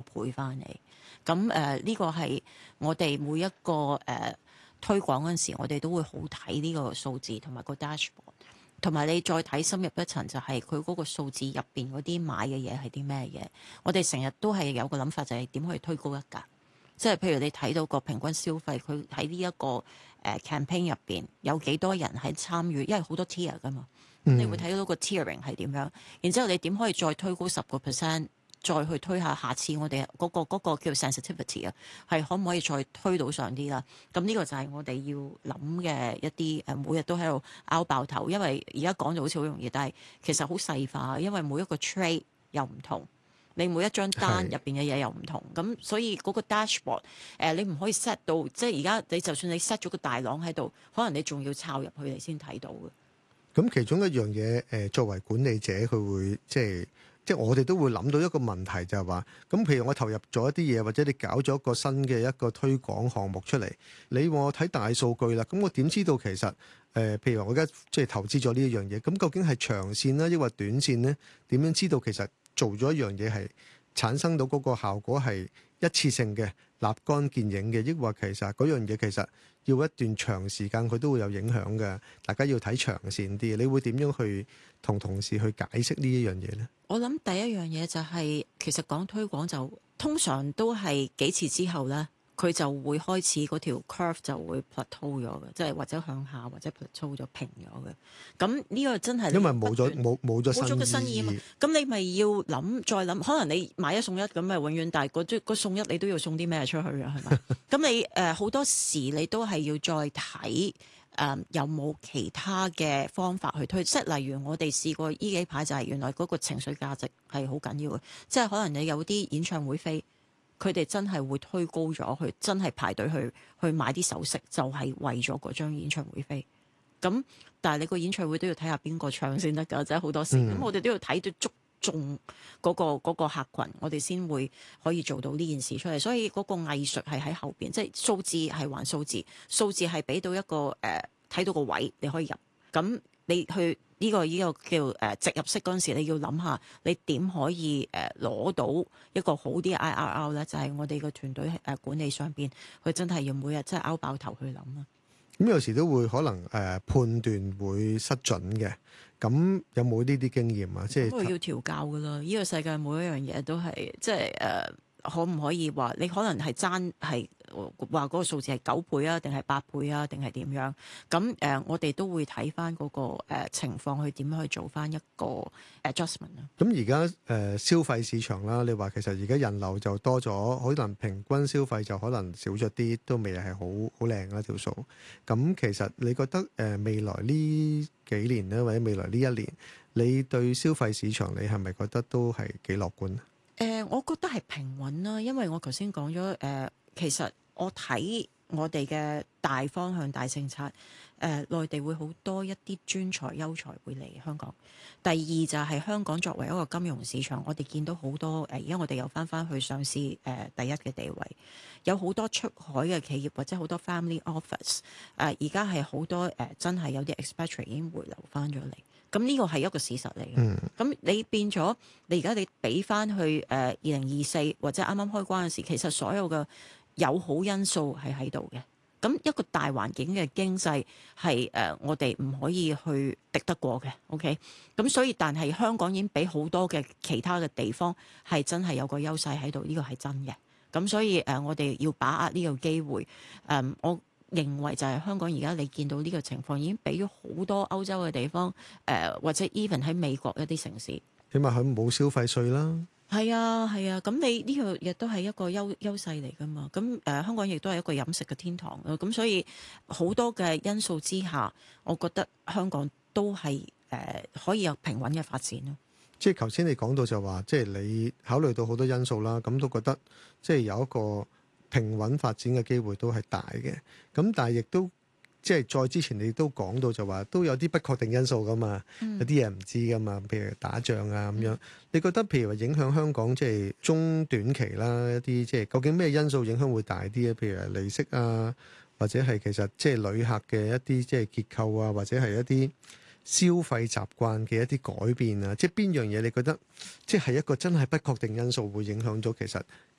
倍翻嚟。咁呢個係我哋每一個推廣嗰陣時，我哋都會好睇呢個數字同埋個 dashboard， 同埋你再睇深入一層就係佢嗰個數字入邊嗰啲買嘅嘢係啲咩嘢。我哋成日都係有個諗法就係點去推高一格。即係譬如你睇到個平均消費，佢喺呢一個campaign 入邊有幾多人係參與，因為好多 tier 噶嘛，你會睇到個 tiering 係點樣，然之後你點可以再推高10%，再去推下次我哋嗰個叫 sensitivity 啊，係可唔可以再推到上啲啦？咁呢個就係我哋要諗嘅一啲每日都喺度拗爆頭，因為而家講就好似好容易，但係其實好細化，因為每一個 trade 又唔同。你每一張單入邊嘅嘢又唔同，咁所以嗰個 dashboard 你唔可以 set 到，即係而家你就算你 set 咗個大廊喺度，可能你仲要抄入去你先睇到嘅。 咁其中一樣嘢作為管理者，佢會即係我哋都會諗到一個問題，就係話，咁譬如我投入咗一啲嘢，或者你搞咗一個新嘅一個推廣項目出嚟，你話我睇大數據啦，咁我點知道其實譬如我而家即係投資咗呢一樣嘢，咁究竟係長線啦，抑或短線咧？點樣知道其實做咗一樣嘢係產生到嗰個效果係一次性嘅、立竿見影嘅，抑或其實嗰樣嘢其實要一段長時間佢都會有影響嘅？大家要睇長線啲。你會點樣去同同事去解釋呢一樣嘢呢？ 我諗第一樣嘢就係、其實講推廣就通常都係幾次之後咧，佢就會開始嗰條 curve 就會 plateau 咗嘅，即係或者向下或者 plateau 咗平咗嘅。咁呢個真係因為冇咗個新意啊嘛。咁你咪要諗再諗，可能你買一送一咁咪永遠，但係嗰送一你都要送啲咩出去啊？係咪？咁你好多時你都係要再睇。有冇其他嘅方法去推？即係例如我哋試過呢幾排就係原來嗰個情緒價值係好緊要嘅，即係可能你有啲演唱會飛，佢哋真係會推高咗，去真係排隊去買啲首飾，就係為咗嗰張演唱會飛。咁但係你個演唱會都要睇下邊個唱先得㗎，即係好多時。咁我哋都要睇到捉中嗰個客群，我哋先會可以做到呢件事出嚟。所以嗰個藝術係喺後邊，即係數字係還數字，數字係俾到一個睇到個位你可以入。咁你去呢個叫直入式嗰陣時，你要諗下你點可以攞到一個好啲嘅 IRR 咧？就係我哋個團隊管理上邊，佢真係要每日真係拗爆頭去諗啊！ 咁有時都會可能判斷會失準嘅，咁有冇呢啲經驗啊？即係要調教噶啦，呢個世界每一樣嘢都係即係可唔可以話你可能係爭係話嗰個數字係9倍啊，定係8倍啊，定係點樣？咁我哋都會睇翻嗰個情況去點樣去做翻一個 adjustment 啊。 咁而家消費市場啦，你話其實而家人流就多咗，可能平均消費就可能少咗啲，都未係好靚啦條數。咁其實你覺得未來呢幾年咧，或者未來呢一年，你對消費市場你係咪覺得都係幾樂觀？ 我覺得係平穩啦，因為我頭先講咗其實我睇我哋嘅大方向、大政策，內地會好多一啲專才、優才會嚟香港。第二就係香港作為一個金融市場，我哋見到好多而家我哋又翻去上市第一嘅地位，有好多出海嘅企業或者好多 family office，而家係好多真係有啲 expatriate 已經回流翻咗嚟。咁呢個係一個事實嚟嘅。咁你變咗，你而家你俾翻去2024或者啱啱開關嘅時，其實所有嘅友好因素係喺度嘅。咁一個大環境嘅經濟係我哋唔可以去敵得過嘅。OK，咁所以但係香港已經比好多嘅其他嘅地方係真係有個優勢喺度，呢個係真嘅。咁所以我哋要把握呢個機會。我認為就係香港而家你見到呢個情況已經俾咗好多歐洲嘅地方或者 even 喺美國一啲城市， 起碼佢冇消費稅啦。 係啊，咁你呢個亦都係一個優勢嚟噶嘛。咁香港亦都係一個飲食嘅天堂咯。咁所以好多嘅因素之下，我覺得香港都係可以有平穩嘅發展咯。 即係頭先你講到就話，即係你考慮到好多因素啦，咁都覺得即係有一個平穩發展嘅機會都係大嘅。咁但係亦都即係再之前你都講到就話都有啲不確定因素噶嘛，有啲嘢唔知噶嘛，譬如打仗啊咁樣。你覺得譬如話影響香港即係中短期啦，一啲即係究竟咩因素影響會大啲咧？譬如係利息啊，或者係其實即係旅客嘅一啲即係結構啊，或者係一啲消費習慣嘅一啲改變啊，即係邊樣嘢你覺得即係一個真係不確定因素會影響咗其實